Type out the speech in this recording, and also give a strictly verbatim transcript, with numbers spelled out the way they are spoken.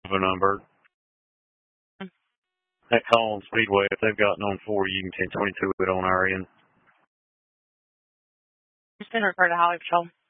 a number. That Collins Speedway, if they've gotten on forty, you can ten twenty-two it on our end. It's been referred to Highway Patrol.